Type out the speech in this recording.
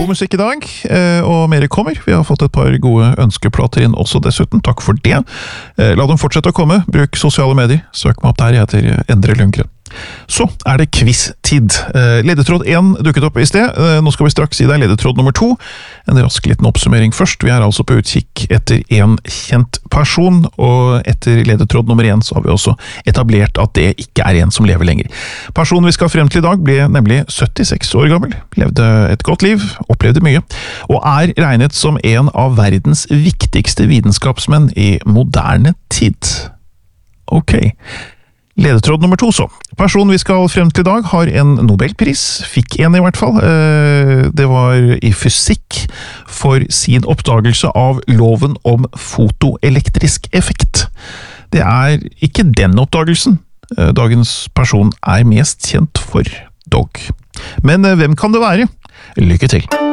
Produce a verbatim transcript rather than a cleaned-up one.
God musikk i dag, og mer kommer. Vi har fått et par gode ønskeplater inn også dessuten. Takk for det. La dem fortsette å komme. Bruk sosiale medier. Søk meg opp der. Jeg heter Endre Lundgren. Så er det quiz-tid. Ledetråd én dukket opp i sted. Nå skal vi straks gi deg ledetråd nummer to. En rask liten oppsummering først. Vi er altså på utkikk etter en kjent person, og etter ledetråd nummer én så har vi også etablert at det ikke er en som lever lenger. Personen vi skal frem til i dag ble nemlig syttiseks år gammel, levde et godt liv, opplevde mye, og er regnet som en av verdens viktigste vitenskapsmenn i moderne tid. Ok. Ledetråd nummer to så. Personen vi skal frem til i dag har en Nobelpris, fikk en i hvert fall. Det var i fysikk for sin oppdagelse av loven om fotoelektrisk effekt. Det er ikke den oppdagelsen dagens person er mest kjent for, dog. Men hvem kan det være? Lykke til!